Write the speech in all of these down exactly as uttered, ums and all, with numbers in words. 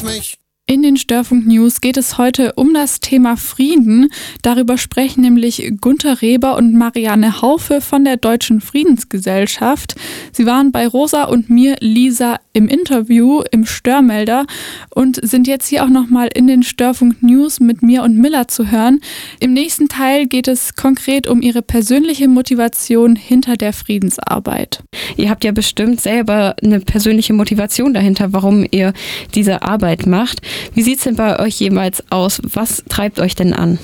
mich. In den Störfunk News geht es heute um das Thema Frieden. Darüber sprechen nämlich Gunter Reber und Marianne Haufe von der Deutschen Friedensgesellschaft. Sie waren bei Rosa und mir, Lisa, im Interview im Störmelder und sind jetzt hier auch nochmal in den Störfunk News mit mir und Miller zu hören. Im nächsten Teil geht es konkret um ihre persönliche Motivation hinter der Friedensarbeit. Ihr habt ja bestimmt selber eine persönliche Motivation dahinter, warum ihr diese Arbeit macht. Wie sieht es denn bei euch jeweils aus? Was treibt euch denn an?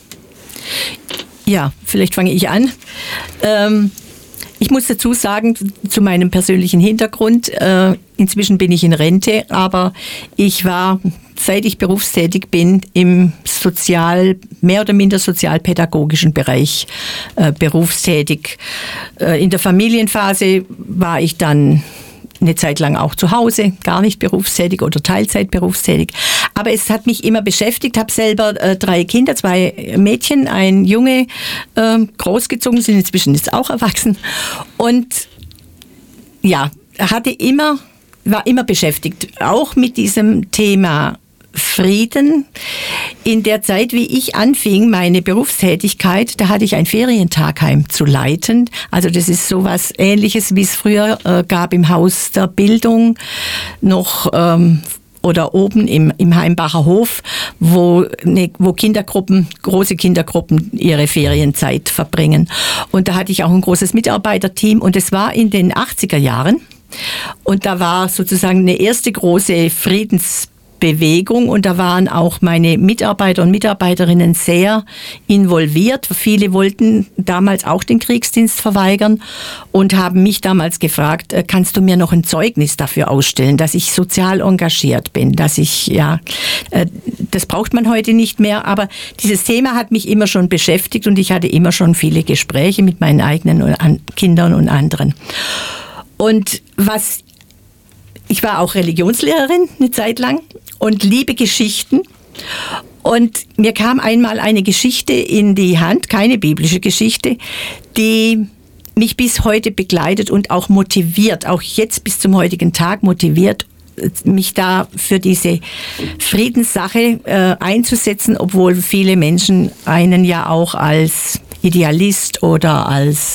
Ja, vielleicht fange ich an. Ähm, ich muss dazu sagen, zu meinem persönlichen Hintergrund, äh, inzwischen bin ich in Rente, aber ich war, seit ich berufstätig bin, im sozial, mehr oder minder sozialpädagogischen Bereich äh, berufstätig. Äh, in der Familienphase war ich dann eine Zeit lang auch zu Hause, gar nicht berufstätig oder Teilzeit berufstätig. Aber es hat mich immer beschäftigt, habe selber äh, drei Kinder, zwei Mädchen, ein Junge, äh, großgezogen, sind inzwischen jetzt auch erwachsen. Und ja, hatte immer, war immer beschäftigt, auch mit diesem Thema Frieden. In der Zeit, wie ich anfing, meine Berufstätigkeit, da hatte ich ein Ferientagheim zu leiten. Also das ist sowas Ähnliches, wie es früher äh, gab im Haus der Bildung, noch ähm, oder oben im, im Heimbacher Hof, wo, ne, wo Kindergruppen, große Kindergruppen ihre Ferienzeit verbringen. Und da hatte ich auch ein großes Mitarbeiterteam und es war in den achtziger Jahren und da war sozusagen eine erste große Friedens Bewegung und da waren auch meine Mitarbeiter und Mitarbeiterinnen sehr involviert. Viele wollten damals auch den Kriegsdienst verweigern und haben mich damals gefragt, kannst du mir noch ein Zeugnis dafür ausstellen, dass ich sozial engagiert bin, dass ich, ja, das braucht man heute nicht mehr, aber dieses Thema hat mich immer schon beschäftigt und ich hatte immer schon viele Gespräche mit meinen eigenen Kindern und anderen. Und was Ich war auch Religionslehrerin eine Zeit lang und liebe Geschichten. Und mir kam einmal eine Geschichte in die Hand, keine biblische Geschichte, die mich bis heute begleitet und auch motiviert, auch jetzt bis zum heutigen Tag motiviert, mich da für diese Friedenssache äh, einzusetzen, obwohl viele Menschen einen ja auch als Idealist oder als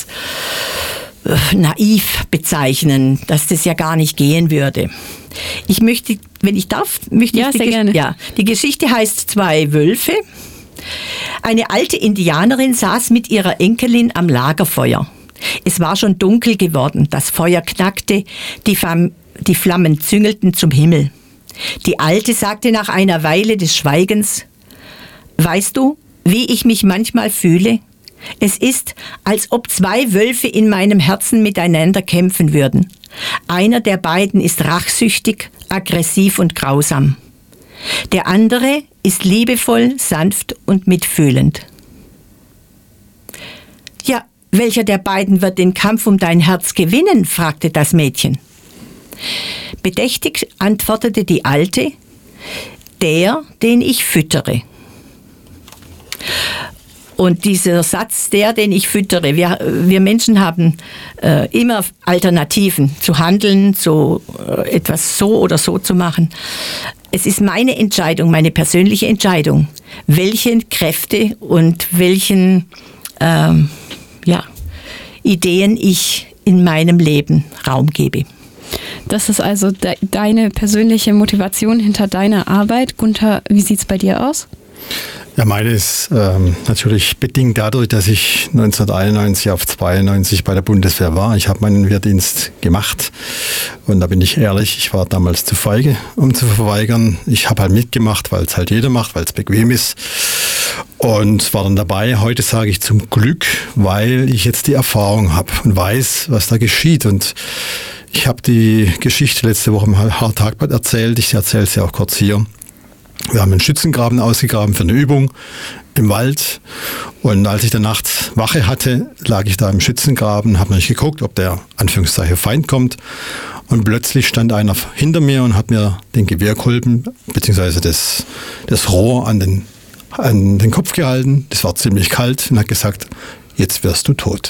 naiv bezeichnen, dass das ja gar nicht gehen würde. Ich möchte, wenn ich darf, möchte ja, ich die, sehr Gesch- gerne. Ja, die Geschichte heißt Zwei Wölfe. Eine alte Indianerin saß mit ihrer Enkelin am Lagerfeuer. Es war schon dunkel geworden, das Feuer knackte, die, Fam- die Flammen züngelten zum Himmel. Die Alte sagte nach einer Weile des Schweigens: Weißt du, wie ich mich manchmal fühle? Es ist, als ob zwei Wölfe in meinem Herzen miteinander kämpfen würden. Einer der beiden ist rachsüchtig, aggressiv und grausam. Der andere ist liebevoll, sanft und mitfühlend. Ja, welcher der beiden wird den Kampf um dein Herz gewinnen? Fragte das Mädchen. Bedächtig antwortete die Alte: Der, den ich füttere. Und dieser Satz, der, den ich füttere, wir, wir Menschen haben äh, immer Alternativen zu handeln, zu äh, etwas so oder so zu machen. Es ist meine Entscheidung, meine persönliche Entscheidung, welchen Kräfte und welchen ähm, ja, Ideen ich in meinem Leben Raum gebe. Das ist also de- deine persönliche Motivation hinter deiner Arbeit. Gunther, wie sieht es bei dir aus? Ja, meine ist ähm, natürlich bedingt dadurch, dass ich neunzehnhunderteinundneunzig auf zweiundneunzig bei der Bundeswehr war. Ich habe meinen Wehrdienst gemacht und da bin ich ehrlich, ich war damals zu feige, um zu verweigern. Ich habe halt mitgemacht, weil es halt jeder macht, weil es bequem ist und war dann dabei. Heute sage ich zum Glück, weil ich jetzt die Erfahrung habe und weiß, was da geschieht. Und ich habe die Geschichte letzte Woche im Hartagblatt erzählt. Ich erzähle sie auch kurz hier. Wir haben einen Schützengraben ausgegraben für eine Übung im Wald und als ich dann nachts Wache hatte, lag ich da im Schützengraben, habe nicht geguckt, ob der Anführungszeichen Feind kommt und plötzlich stand einer hinter mir und hat mir den Gewehrkolben bzw. das, das Rohr an den, an den Kopf gehalten. Das war ziemlich kalt und hat gesagt, jetzt wirst du tot.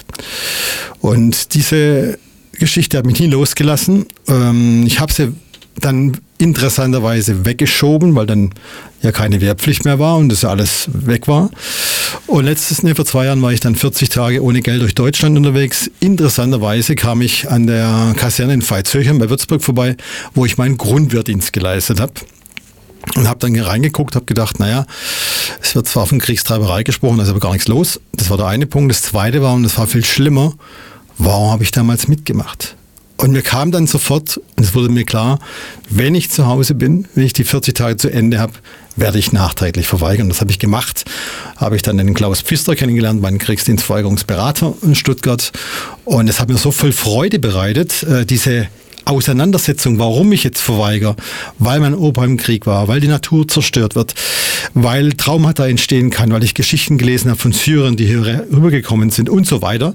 Und diese Geschichte hat mich nie losgelassen. Ich habe sie dann interessanterweise weggeschoben, weil dann ja keine Wehrpflicht mehr war und das ja alles weg war. Und letztes, ne, vor zwei Jahren war ich dann vierzig Tage ohne Geld durch Deutschland unterwegs. Interessanterweise kam ich an der Kaserne in Veitshöchheim bei Würzburg vorbei, wo ich meinen Grundwehrdienst geleistet habe. Und habe dann reingeguckt, habe gedacht, naja, es wird zwar von Kriegstreiberei gesprochen, da ist aber gar nichts los. Das war der eine Punkt. Das zweite war, und das war viel schlimmer, warum habe ich damals mitgemacht? Und mir kam dann sofort, und es wurde mir klar, wenn ich zu Hause bin, wenn ich die vierzig Tage zu Ende habe, werde ich nachträglich verweigern. Das habe ich gemacht. Habe ich dann den Klaus Pfister kennengelernt, meinen Kriegsdienstverweigerungsberater in Stuttgart. Und es hat mir so viel Freude bereitet, diese Auseinandersetzung, warum ich jetzt verweigere, weil mein Opa im Krieg war, weil die Natur zerstört wird, weil Traumata entstehen kann, weil ich Geschichten gelesen habe von Syrern, die hier rübergekommen sind und so weiter.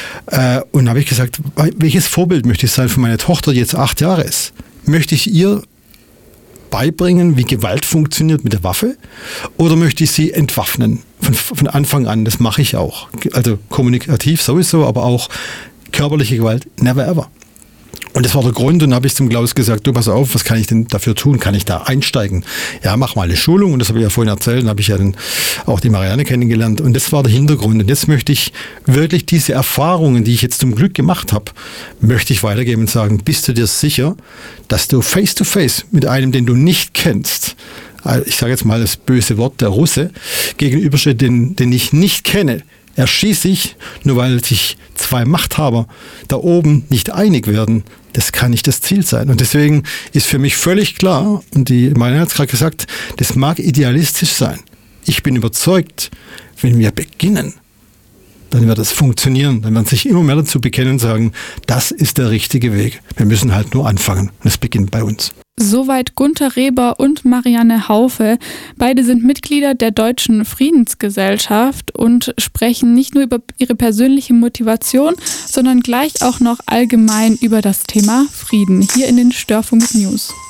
Und habe ich gesagt, welches Vorbild möchte ich sein für meine Tochter, die jetzt acht Jahre ist? Möchte ich ihr beibringen, wie Gewalt funktioniert mit der Waffe, oder möchte ich sie entwaffnen von, von Anfang an? Das mache ich auch. Also kommunikativ sowieso, aber auch körperliche Gewalt, never ever. Und das war der Grund, und dann habe ich zum Klaus gesagt, du pass auf, was kann ich denn dafür tun? Kann ich da einsteigen? Ja, mach mal eine Schulung, und das habe ich ja vorhin erzählt, dann habe ich ja dann auch die Marianne kennengelernt, und das war der Hintergrund. Und jetzt möchte ich wirklich diese Erfahrungen, die ich jetzt zum Glück gemacht habe, möchte ich weitergeben und sagen, bist du dir sicher, dass du face to face mit einem, den du nicht kennst, ich sage jetzt mal das böse Wort, der Russe, gegenübersteht, den, den ich nicht kenne, erschieße ich, nur weil sich zwei Machthaber da oben nicht einig werden. Das kann nicht das Ziel sein. Und deswegen ist für mich völlig klar, und die Marianne hat es gerade gesagt, das mag idealistisch sein. Ich bin überzeugt, wenn wir beginnen, dann wird es funktionieren. Dann werden sich immer mehr dazu bekennen und sagen, das ist der richtige Weg. Wir müssen halt nur anfangen. Und es beginnt bei uns. Soweit Gunter Reber und Marianne Haufe. Beide sind Mitglieder der Deutschen Friedensgesellschaft und sprechen nicht nur über ihre persönliche Motivation, sondern gleich auch noch allgemein über das Thema Frieden hier in den Störfunk News.